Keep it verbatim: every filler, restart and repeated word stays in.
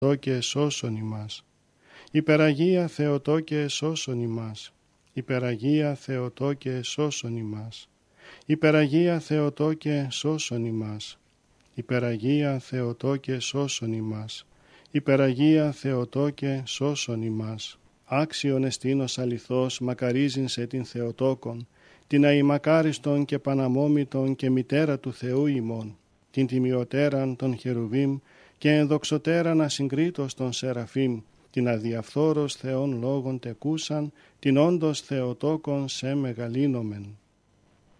Θεοτό και εσώσον ημάς. Υπεραγία Θεοτό και εσώσον ημάς. Υπεραγία Θεοτό και εσώσον ημάς. Υπεραγία Θεοτό και εσώσον ημάς. Υπεραγία Θεοτό και σώσον ημάς. Υπεραγία Θεοτό και σώσον ημάς. Άξιον εστίνος αληθώς μακαρίζειν σε την Θεοτόκον, την αημακάριστον και παναμόμητον και μητέρα του Θεού ημών, την τιμιωτέραν των χερουβίμ και ενδοξωτέραν ασυγκρίτως των Σεραφείμ, την αδιαφθόρος Θεών λόγων τεκούσαν, την όντως Θεοτόκον σε μεγαλύνομεν.